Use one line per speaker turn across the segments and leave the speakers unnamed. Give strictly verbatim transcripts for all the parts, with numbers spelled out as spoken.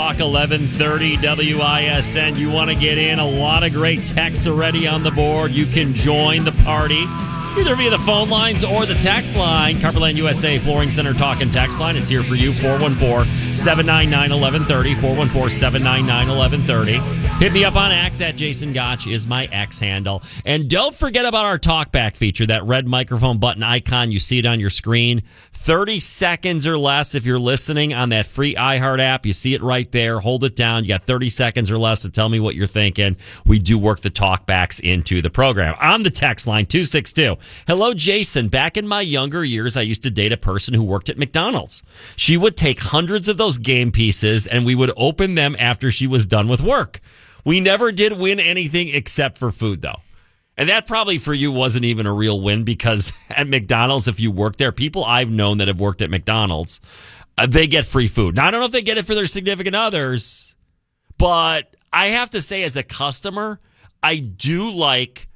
Talk eleven thirty W I S N. You want to get in? A lot of great texts already on the board. You can join the party either via the phone lines or the text line. Carperland U S A Flooring Center Talk and Text Line. It's here for you. four one four, seven nine nine, one one three zero. four one four, seven nine nine, one one three zero. Hit me up on X at Jason Gotch is my X handle. And don't forget about our talkback feature, that red microphone button icon. You see it on your screen. thirty seconds or less if you're listening on that free iHeart app. You see it right there. Hold it down. You got thirty seconds or less to tell me what you're thinking. We do work the talkbacks into the program. On the text line, two six two. Hello, Jason. Back in my younger years, I used to date a person who worked at McDonald's. She would take hundreds of those game pieces, and we would open them after she was done with work. We never did win anything except for food, though. And that probably for you wasn't even a real win, because at McDonald's, if you work there, people I've known that have worked at McDonald's, uh, they get free food. Now, I don't know if they get it for their significant others, but I have to say, as a customer, I do like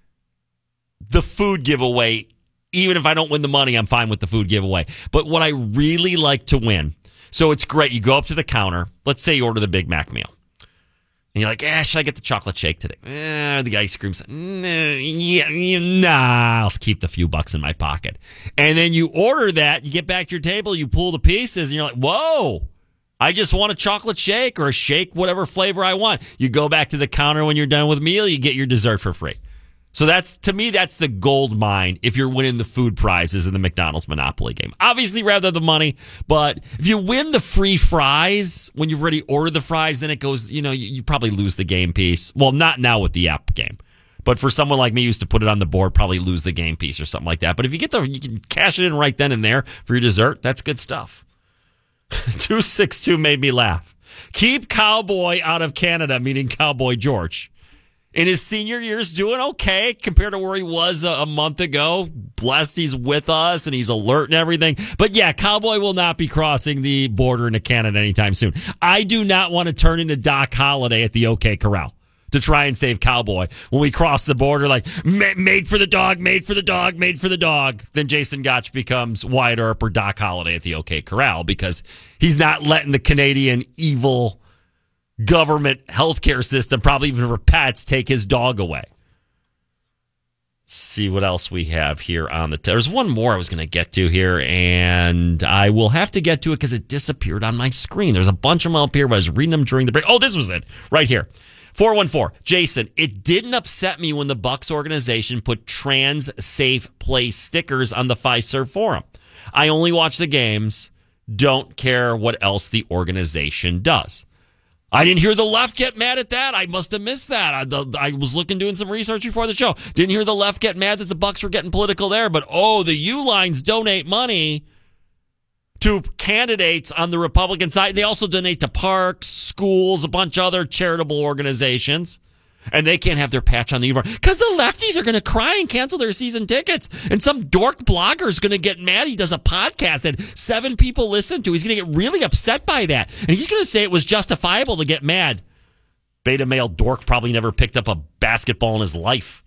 the food giveaway. Even if I don't win the money, I'm fine with the food giveaway. But what I really like to win, so it's great. You go up to the counter. Let's say you order the Big Mac meal. And you're like, eh, should I get the chocolate shake today? Eh, the ice cream. Nah, yeah, yeah, nah, I'll keep the few bucks in my pocket. And then you order that, you get back to your table, you pull the pieces, and you're like, whoa, I just want a chocolate shake or a shake, whatever flavor I want. You go back to the counter when you're done with the meal, you get your dessert for free. So that's, to me, that's the gold mine if you're winning the food prizes in the McDonald's Monopoly game. Obviously, rather the money, but if you win the free fries when you've already ordered the fries, then it goes, you know, you, you probably lose the game piece. Well, not now with the app game. But for someone like me who used to put it on the board, probably lose the game piece or something like that. But if you get the, you can cash it in right then and there for your dessert, that's good stuff. two six two made me laugh. Keep Cowboy out of Canada, meaning Cowboy George. In his senior years, doing okay compared to where he was a, a month ago. Blessed he's with us and he's alert and everything. But yeah, Cowboy will not be crossing the border into Canada anytime soon. I do not want to turn into Doc Holliday at the OK Corral to try and save Cowboy when we cross the border, like, made for the dog, made for the dog, made for the dog. Then Jason Gotch becomes Wyatt Earp or Doc Holliday at the OK Corral because he's not letting the Canadian evil government healthcare system, probably even for pets, take his dog away. Let's see what else we have here on the... T- There's one more I was going to get to here, and I will have to get to it because it disappeared on my screen. There's a bunch of them up here, but I was reading them during the break. Oh, this was it. Right here. four one four. Jason, it didn't upset me when the Bucks organization put trans safe place stickers on the Fiserv forum. I only watch the games. Don't care what else the organization does. I didn't hear the left get mad at that. I must have missed that. I, the, I was looking, doing some research before the show. Didn't hear the left get mad that the Bucks were getting political there. But, oh, the U-Lines donate money to candidates on the Republican side. They also donate to parks, schools, a bunch of other charitable organizations. And they can't have their patch on the uniform because the lefties are going to cry and cancel their season tickets. And some dork blogger is going to get mad. He does a podcast that seven people listen to. He's going to get really upset by that. And he's going to say it was justifiable to get mad. Beta male dork probably never picked up a basketball in his life.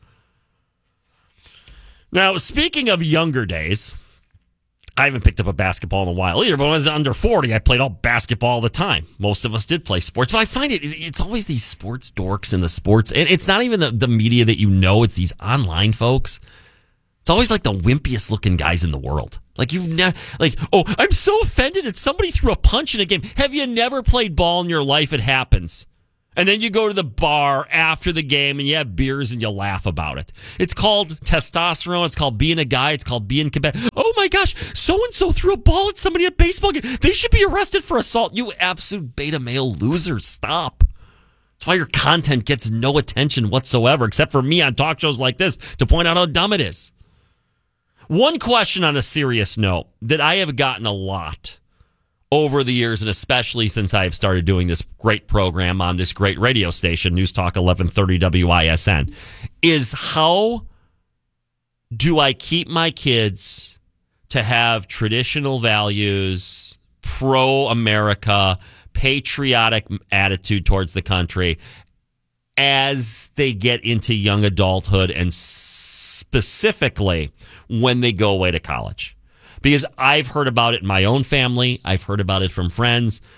Now, speaking of younger days, I haven't picked up a basketball in a while either, but when I was under forty, I played all basketball all the time. Most of us did play sports, but I find it, it's always these sports dorks in the sports, and it's not even the, the media that you know, it's these online folks. It's always like the wimpiest looking guys in the world. Like you've never, like, oh, I'm so offended that somebody threw a punch in a game. Have you never played ball in your life? It happens. And then you go to the bar after the game and you have beers and you laugh about it. It's called testosterone. It's called being a guy. It's called being competitive. Oh my gosh, so-and-so threw a ball at somebody at a baseball game. They should be arrested for assault. You absolute beta male losers. Stop. That's why your content gets no attention whatsoever, except for me on talk shows like this to point out how dumb it is. One question on a serious note that I have gotten a lot over the years, and especially since I have started doing this great program on this great radio station, News Talk eleven thirty W I S N, is how do I keep my kids to have traditional values, pro-America, patriotic attitude towards the country as they get into young adulthood and specifically when they go away to college? Because I've heard about it in my own family. I've heard about it from friends.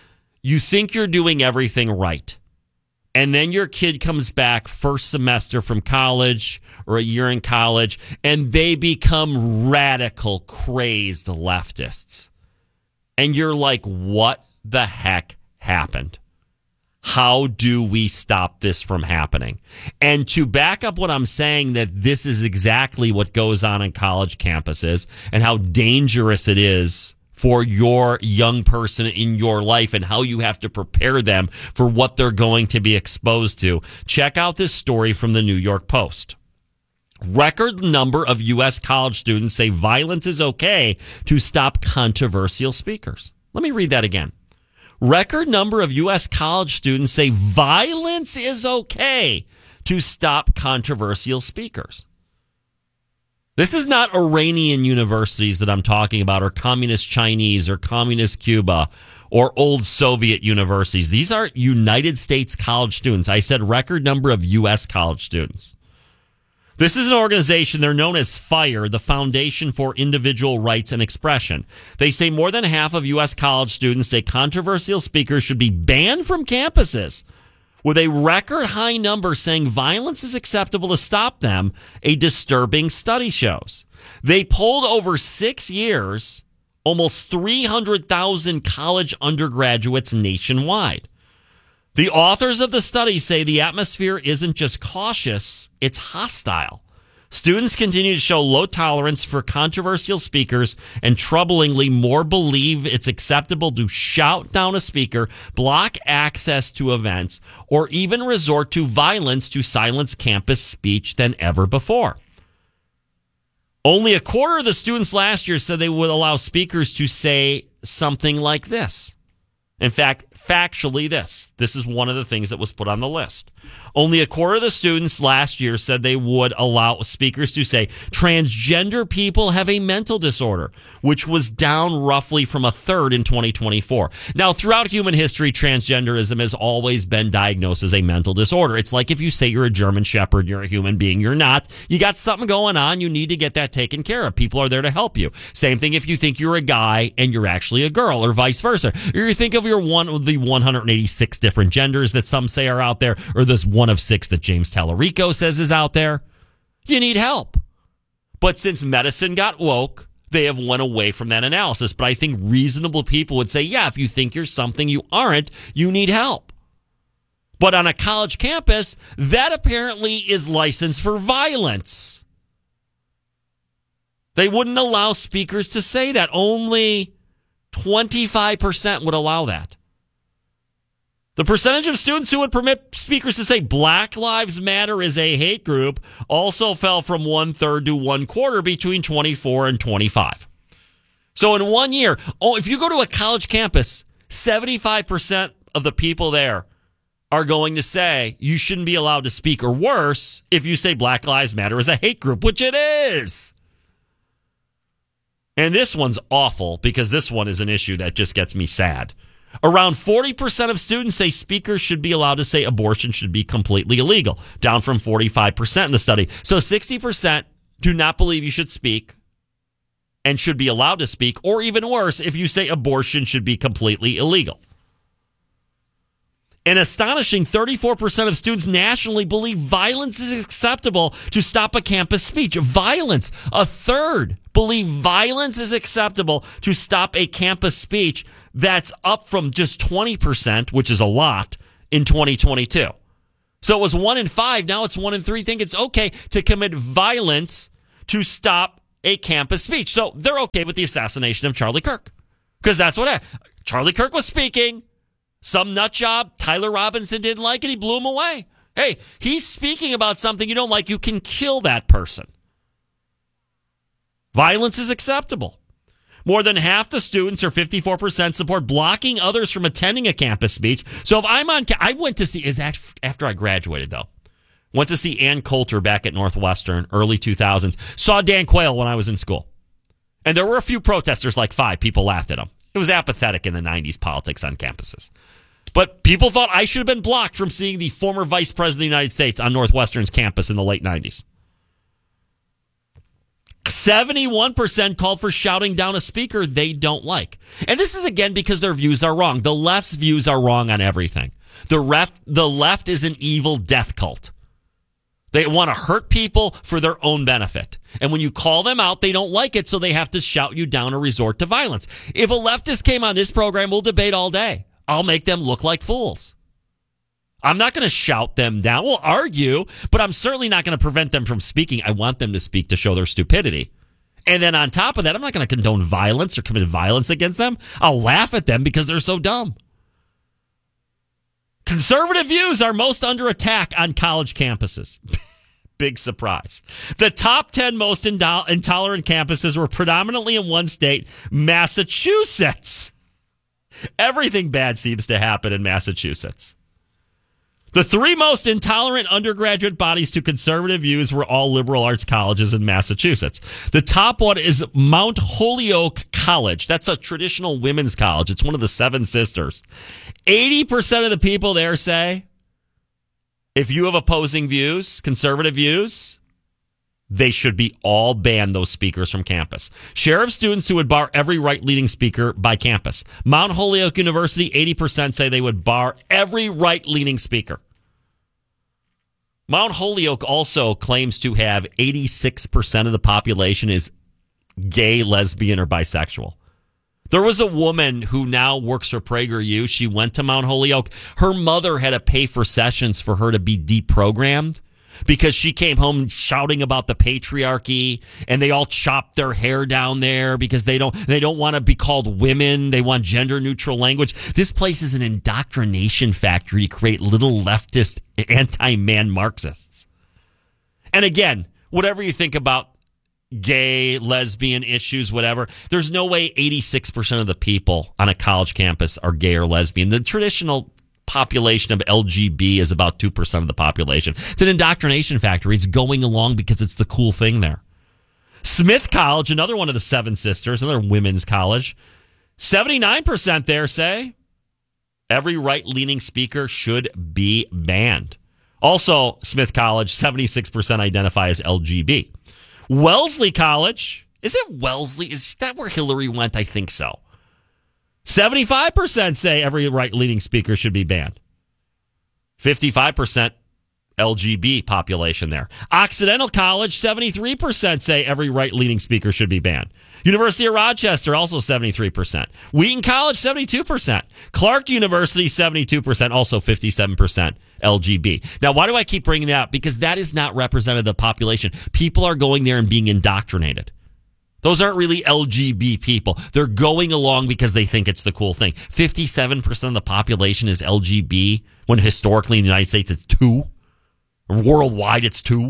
you think you're doing everything right. And then your kid comes back first semester from college or a year in college, and they become radical, crazed leftists. And you're like, what the heck happened? How do we stop this from happening? And to back up what I'm saying, that this is exactly what goes on in college campuses and how dangerous it is for your young person in your life and how you have to prepare them for what they're going to be exposed to. Check out this story from the New York Post. Record number of U S college students say violence is okay to stop controversial speakers. Let me read that again. Record number of U S college students say violence is okay to stop controversial speakers. This is not Iranian universities that I'm talking about, or communist Chinese, or communist Cuba, or old Soviet universities. These are United States college students. I said record number of U S college students. This is an organization, they're known as FIRE, the Foundation for Individual Rights and Expression. They say more than half of U S college students say controversial speakers should be banned from campuses, with a record high number saying violence is acceptable to stop them, a disturbing study shows. They polled over six years, almost three hundred thousand college undergraduates nationwide. The authors of the study say the atmosphere isn't just cautious, it's hostile. Students continue to show low tolerance for controversial speakers and, troublingly, more believe it's acceptable to shout down a speaker, block access to events, or even resort to violence to silence campus speech than ever before. Only a quarter of the students last year said they would allow speakers to say something like this. In fact, factually this. This is one of the things that was put on the list. Only a quarter of the students last year said they would allow speakers to say transgender people have a mental disorder, which was down roughly from a third in twenty twenty-four. Now, throughout human history, transgenderism has always been diagnosed as a mental disorder. It's like if you say you're a German Shepherd, you're a human being, you're not. You got something going on, you need to get that taken care of. People are there to help you. Same thing if you think you're a guy and you're actually a girl, or vice versa. Or you think of your one of the one hundred eighty-six different genders that some say are out there, or this one of six that James Tallarico says is out there. You need help. But since medicine got woke, they have went away from that analysis. But I think reasonable people would say, yeah, if you think you're something you aren't, you need help. But on a college campus, that apparently is licensed for violence. They wouldn't allow speakers to say that. Only twenty-five percent would allow that. The percentage of students who would permit speakers to say Black Lives Matter is a hate group also fell from one-third to one-quarter between twenty-four and twenty-five. So in one year, oh, if you go to a college campus, seventy-five percent of the people there are going to say you shouldn't be allowed to speak, or worse, if you say Black Lives Matter is a hate group, which it is. And this one's awful, because this one is an issue that just gets me sad. Around forty percent of students say speakers should be allowed to say abortion should be completely illegal, down from forty-five percent in the study. So sixty percent do not believe you should speak and should be allowed to speak, or even worse, if you say abortion should be completely illegal. An astonishing thirty-four percent of students nationally believe violence is acceptable to stop a campus speech. Violence. A third believe violence is acceptable to stop a campus speech. That's up from just twenty percent, which is a lot, in twenty twenty-two. So it was one in five. Now it's one in three think it's okay to commit violence to stop a campus speech. So they're okay with the assassination of Charlie Kirk, because that's what happened. Charlie Kirk was speaking. Some nut job, Tyler Robinson, didn't like it. He blew him away. Hey, he's speaking about something you don't like. You can kill that person. Violence is acceptable. More than half the students, or fifty-four percent, support blocking others from attending a campus speech. So if I'm on, I went to see, is after I graduated, though. Went to see Ann Coulter back at Northwestern, early two thousands. Saw Dan Quayle when I was in school. And there were a few protesters, like five. People laughed at him. It was apathetic in the nineties politics on campuses. But people thought I should have been blocked from seeing the former vice president of the United States on Northwestern's campus in the late nineties. seventy-one percent called for shouting down a speaker they don't like. And this is, again, because their views are wrong. The left's views are wrong on everything. The, ref, the left is an evil death cult. They want to hurt people for their own benefit. And when you call them out, they don't like it, so they have to shout you down or resort to violence. If a leftist came on this program, we'll debate all day. I'll make them look like fools. I'm not going to shout them down. We'll argue, but I'm certainly not going to prevent them from speaking. I want them to speak to show their stupidity. And then on top of that, I'm not going to condone violence or commit violence against them. I'll laugh at them because they're so dumb. Conservative views are most under attack on college campuses. Big surprise. The top ten most indo- intolerant campuses were predominantly in one state, Massachusetts. Everything bad seems to happen in Massachusetts. The three most intolerant undergraduate bodies to conservative views were all liberal arts colleges in Massachusetts. The top one is Mount Holyoke College. That's a traditional women's college. It's one of the Seven Sisters. eighty percent of the people there say, if you have opposing views, conservative views, they should be all ban those speakers from campus. Share of students who would bar every right-leaning speaker by campus. Mount Holyoke University, eighty percent say they would bar every right-leaning speaker. Mount Holyoke also claims to have eighty-six percent of the population is gay, lesbian, or bisexual. There was a woman who now works for PragerU. She went to Mount Holyoke. Her mother had to pay for sessions for her to be deprogrammed because she came home shouting about the patriarchy, and they all chopped their hair down there because they don't they don't want to be called women. They want gender neutral language. This place is an indoctrination factory to create little leftist anti-man Marxists. And again, whatever you think about gay, lesbian issues, whatever, there's no way eighty-six percent of the people on a college campus are gay or lesbian. The traditional population of L G B is about two percent of the population. It's an indoctrination factory. It's going along because it's the cool thing there. Smith College, another one of the Seven Sisters, another women's college, seventy-nine percent there say every right-leaning speaker should be banned. Also, Smith College, seventy-six percent identify as L G B. Wellesley College, is it Wellesley? Is that where Hillary went? I think so. seventy-five percent say every right-leaning speaker should be banned. fifty-five percent L G B population there. Occidental College, seventy-three percent say every right-leaning speaker should be banned. University of Rochester, also seventy-three percent. Wheaton College, seventy-two percent. Clark University, seventy-two percent, also fifty-seven percent L G B. Now, why do I keep bringing that up? Because that is not representative of the population. People are going there and being indoctrinated. Those aren't really L G B people. They're going along because they think it's the cool thing. fifty-seven percent of the population is L G B, when historically in the United States it's two. Worldwide it's two.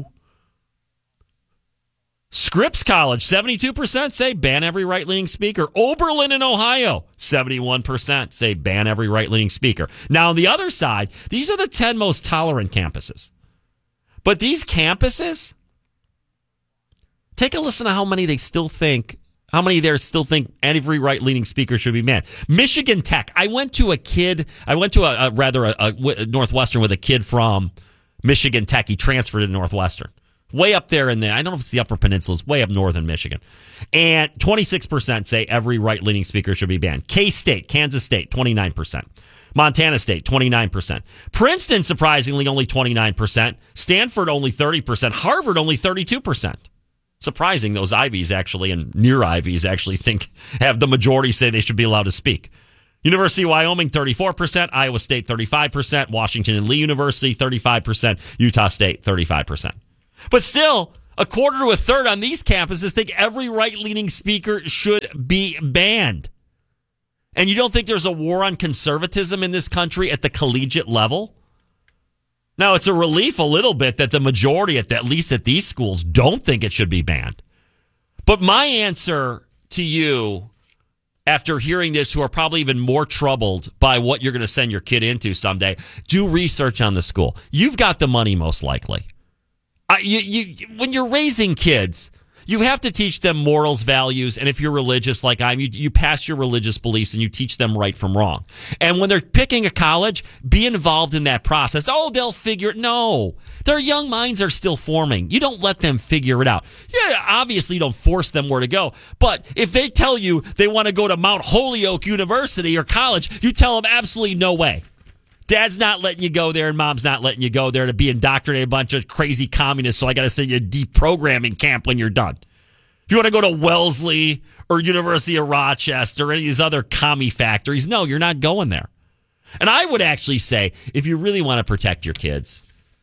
Scripps College, seventy-two percent say ban every right-leaning speaker. Oberlin in Ohio, seventy-one percent say ban every right-leaning speaker. Now, on the other side, these are the ten most tolerant campuses. But these campuses, take a listen to how many they still think, how many there still think every right-leaning speaker should be banned. Michigan Tech. I went to a kid, I went to a, a rather a, a Northwestern with a kid from Michigan Tech. He transferred to Northwestern. Way up there in the, I don't know if it's the Upper Peninsula, it's way up north in Michigan. And twenty-six percent say every right-leaning speaker should be banned. K-State, Kansas State, twenty-nine percent. Montana State, twenty-nine percent. Princeton, surprisingly, only twenty-nine percent. Stanford, only thirty percent. Harvard, only thirty-two percent. Surprising, those Ivies actually, and near Ivies actually think, have the majority say they should be allowed to speak. University of Wyoming, thirty-four percent. Iowa State, thirty-five percent. Washington and Lee University, thirty-five percent. Utah State, thirty-five percent. But still, a quarter to a third on these campuses think every right-leaning speaker should be banned. And you don't think there's a war on conservatism in this country at the collegiate level? Now, it's a relief a little bit that the majority, at, at least at these schools, don't think it should be banned. But my answer to you, after hearing this, who are probably even more troubled by what you're going to send your kid into someday, do research on the school. You've got the money, most likely. Uh, you, you, when you're raising kids, You have to teach them morals, values, and if you're religious like I'm, you, you pass your religious beliefs and you teach them right from wrong. And when they're picking a college, be involved in that process. Oh, they'll figure it. No. Their young minds are still forming. You don't let them figure it out. Yeah, obviously you don't force them where to go. But if they tell you they want to go to Mount Holyoke University or college, you tell them absolutely no way. Dad's not letting you go there and mom's not letting you go there to be indoctrinated a bunch of crazy communists, so I got to send you a deprogramming camp when you're done. If you want to go to Wellesley or University of Rochester or any of these other commie factories, no, you're not going there. And I would actually say, if you really want to protect your kids,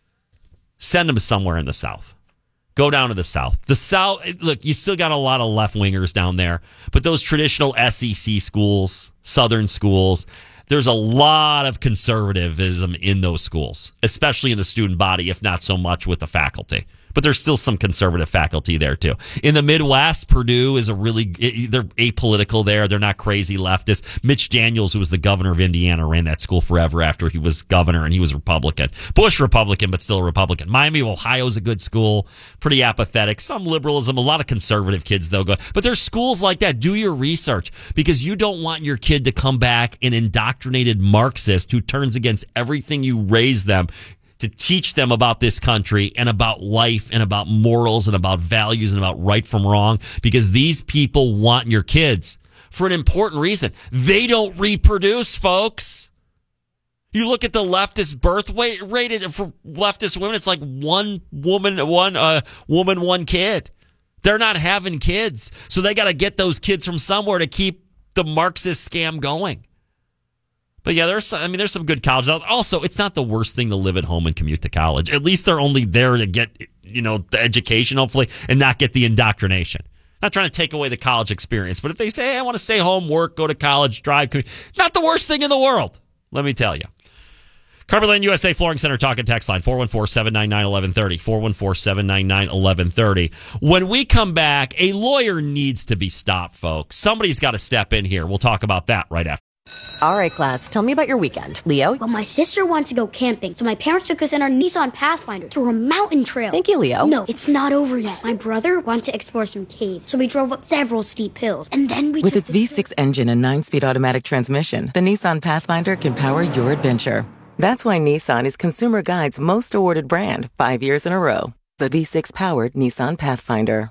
send them somewhere in the South. Go down to the South. The South, look, you still got a lot of left-wingers down there, but those traditional S E C schools, Southern schools, there's a lot of conservatism in those schools, especially in the student body, if not so much with the faculty. But there's still some conservative faculty there, too. In the Midwest, Purdue is a really, they're apolitical there. They're not crazy leftists. Mitch Daniels, who was the governor of Indiana, ran that school forever after he was governor, and he was Republican. Bush Republican, but still a Republican. Miami of Ohio is a good school, pretty apathetic. Some liberalism, a lot of conservative kids, though. Go. But there's schools like that. Do your research, because you don't want your kid to come back an indoctrinated Marxist who turns against everything you raise them, to teach them about this country and about life and about morals and about values and about right from wrong, because these people want your kids for an important reason. They don't reproduce, folks. You look at the leftist birth rate for leftist women, it's like one woman, one uh, woman, one kid. They're not having kids, so they got to get those kids from somewhere to keep the Marxist scam going. But yeah, there's some, I mean, there's some good colleges. Also, it's not the worst thing to live at home and commute to college. At least they're only there to get, you know, the education, hopefully, and not get the indoctrination. Not trying to take away the college experience, but if they say, hey, I want to stay home, work, go to college, drive, commute, not the worst thing in the world, let me tell you. Carpet Lane U S A Flooring Center talking text line, four one four, seven nine nine, one one three zero, four one four, seven nine nine, one one three zero. When we come back, a lawyer needs to be stopped, folks. Somebody's got to step in here. We'll talk about that right after.
All right, class, tell me about your weekend. Leo?
Well, my sister wants to go camping, so my parents took us in our Nissan Pathfinder to a mountain trail.
Thank you, Leo.
No, it's not over yet. My brother wanted to explore some caves, so we drove up several steep hills, and then we
With its V six engine and nine-speed automatic transmission, the Nissan Pathfinder can power your adventure. That's why Nissan is Consumer Guide's most awarded brand five years in a row. The V six-powered Nissan Pathfinder.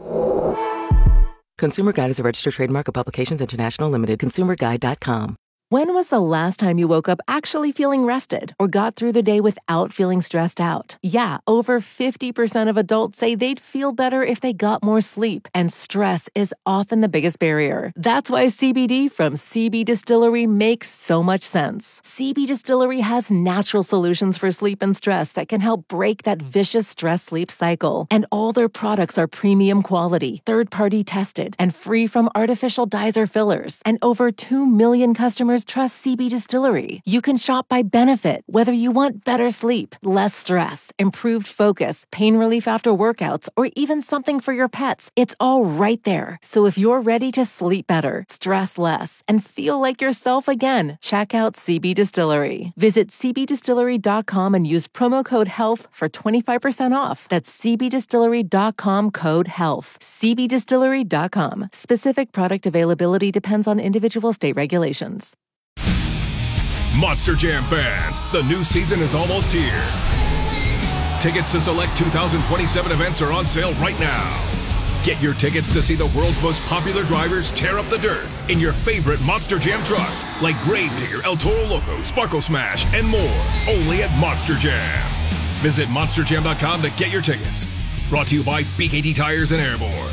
Consumer Guide is a registered trademark of Publications International Limited. consumer guide dot com.
When was the last time you woke up actually feeling rested or got through the day without feeling stressed out? Yeah, over fifty percent of adults say they'd feel better if they got more sleep, and stress is often the biggest barrier. That's why C B D from C B Distillery makes so much sense. C B Distillery has natural solutions for sleep and stress that can help break that vicious stress-sleep cycle. And all their products are premium quality, third-party tested, and free from artificial dyes or fillers. And over two million customers trust C B Distillery. You can shop by benefit, whether you want better sleep, less stress, improved focus, pain relief after workouts, or even something for your pets. It's all right there. So if you're ready to sleep better, stress less, and feel like yourself again, check out C B Distillery. Visit c b distillery dot com and use promo code HEALTH for twenty-five percent off. That's c b distillery dot com code HEALTH. c b distillery dot com. Specific product availability depends on individual state regulations.
Monster Jam fans, the new season is almost here. Tickets to select two thousand twenty-seven events are on sale right now. Get your tickets to see the world's most popular drivers tear up the dirt in your favorite Monster Jam trucks like Gravedigger, El Toro Loco, Sparkle Smash, and more. Only at Monster Jam. Visit monster jam dot com to get your tickets. Brought to you by B K T Tires and Airborne.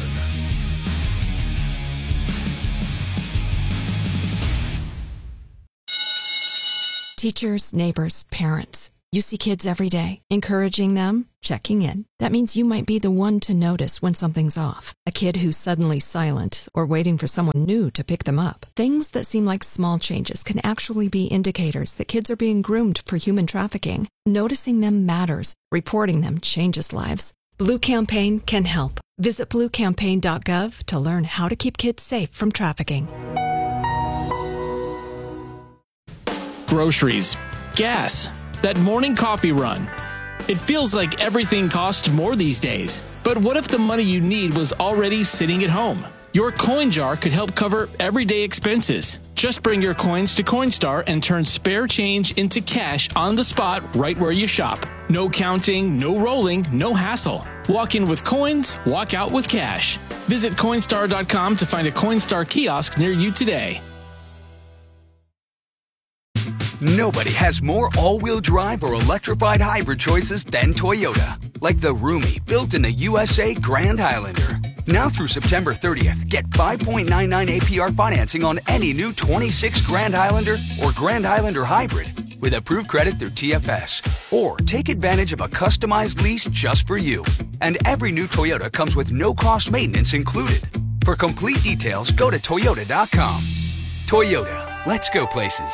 Teachers, neighbors, parents. You see kids every day. Encouraging them, checking in. That means you might be the one to notice when something's off. A kid who's suddenly silent or waiting for someone new to pick them up. Things that seem like small changes can actually be indicators that kids are being groomed for human trafficking. Noticing them matters. Reporting them changes lives. Blue Campaign can help. Visit blue campaign dot gov to learn how to keep kids safe from trafficking.
Groceries, gas, that morning coffee run. It feels like everything costs more these days. But what if the money you need was already sitting at home? Your coin jar could help cover everyday expenses. Just bring your coins to Coinstar and turn spare change into cash on the spot right where you shop. No counting, no rolling, no hassle. Walk in with coins, walk out with cash. Visit Coinstar dot com to find a Coinstar kiosk near you today.
Nobody has more all-wheel drive or electrified hybrid choices than Toyota. Like the roomy, built-in the U S A Grand Highlander. Now through September thirtieth, get five point nine nine A P R financing on any new twenty-six Grand Highlander or Grand Highlander Hybrid with approved credit through T F S. Or take advantage of a customized lease just for you. And every new Toyota comes with no-cost maintenance included. For complete details, go to Toyota dot com. Toyota, let's go places.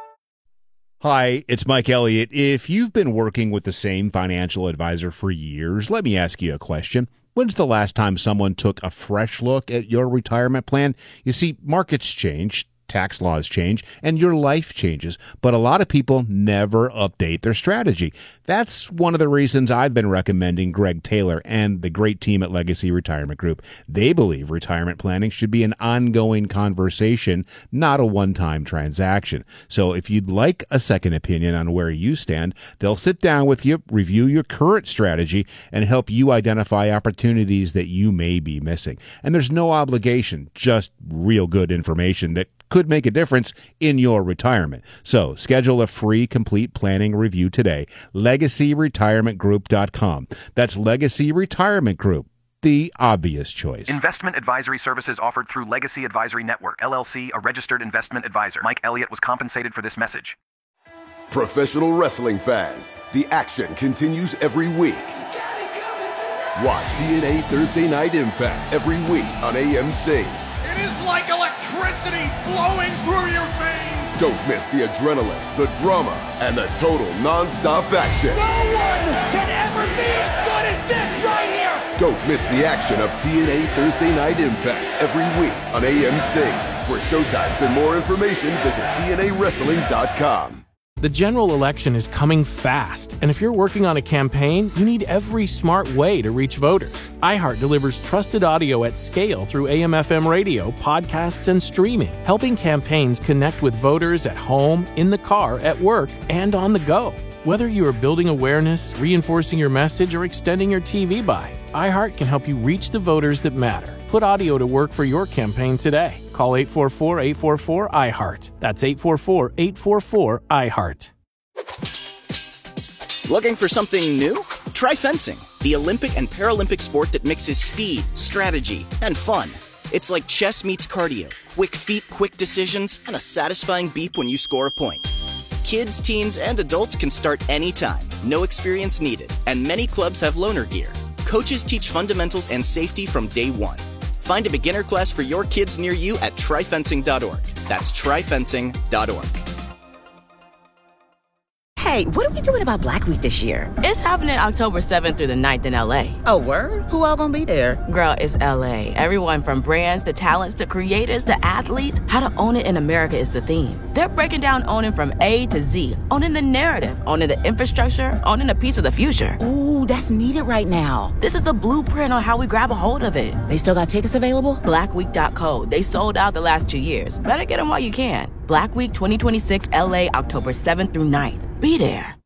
Hi, it's Mike Elliott. If you've been working with the same financial advisor for years, let me ask you a question. When's the last time someone took a fresh look at your retirement plan? You see, markets change, tax laws change, and your life changes, but a lot of people never update their strategy. That's one of the reasons I've been recommending Greg Taylor and the great team at Legacy Retirement Group. They believe retirement planning should be an ongoing conversation, not a one-time transaction. So if you'd like a second opinion on where you stand, they'll sit down with you, review your current strategy, and help you identify opportunities that you may be missing. And there's no obligation, just real good information that could make a difference in your retirement. So schedule a free complete planning review today. legacy retirement group dot com. That's Legacy Retirement Group, the obvious choice.
Investment advisory services offered through Legacy Advisory Network, L L C, a registered investment advisor. Mike Elliott was compensated for this message.
Professional wrestling fans, the action continues every week. Watch T N A Thursday Night Impact every week on A M C.
It is like electricity flowing through your veins.
Don't miss the adrenaline, the drama, and the total non-stop action.
No one can ever be as good as this right here.
Don't miss the action of T N A Thursday Night Impact every week on A M C. For showtimes and more information, visit T N A wrestling dot com.
The general election is coming fast, and if you're working on a campaign, you need every smart way to reach voters. iHeart delivers trusted audio at scale through A M F M radio, podcasts, and streaming, helping campaigns connect with voters at home, in the car, at work, and on the go. Whether you are building awareness, reinforcing your message, or extending your T V buy, iHeart can help you reach the voters that matter. Put audio to work for your campaign today. Call eight four four, eight four four, I heart. That's eight four four, eight four four, I heart.
Looking for something new? Try fencing, the Olympic and Paralympic sport that mixes speed, strategy, and fun. It's like chess meets cardio. Quick feet, quick decisions, and a satisfying beep when you score a point. Kids, teens, and adults can start anytime. No experience needed. And many clubs have loaner gear. Coaches teach fundamentals and safety from day one. Find a beginner class for your kids near you at try fencing dot org. That's try fencing dot org.
Hey, what are we doing about Black Week this year?
It's happening October seventh through the ninth in L A.
Oh, word? Who all gonna be there?
Girl, it's L A. Everyone from brands to talents to creators to athletes. How to own it in America is the theme. They're breaking down owning from A to Z. Owning the narrative, owning the infrastructure, owning a piece of the future.
Ooh, that's needed right now.
This is the blueprint on how we grab a hold of it.
They still got tickets available?
black week dot co. They sold out the last two years. Better get them while you can. Black Week twenty twenty-six L A, October seventh through ninth. Be there.